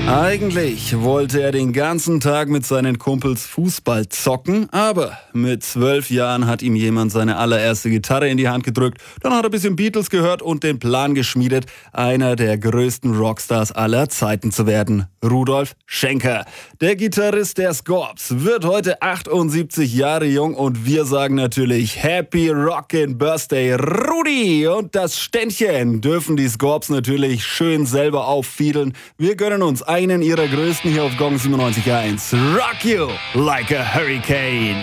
Eigentlich wollte er den ganzen Tag mit seinen Kumpels Fußball zocken, aber mit 12 Jahren hat ihm jemand seine allererste Gitarre in die Hand gedrückt. Dann hat er ein bisschen Beatles gehört und den Plan geschmiedet, einer der größten Rockstars aller Zeiten zu werden. Rudolf Schenker. Der Gitarrist der Scorps wird heute 78 Jahre jung und wir sagen natürlich Happy Rockin' Birthday, Rudi! Und das Ständchen dürfen die Scorps natürlich schön selber auffiedeln. Wir gönnen uns einen ihrer größten hier auf Gong 97.1. Rock you like a hurricane.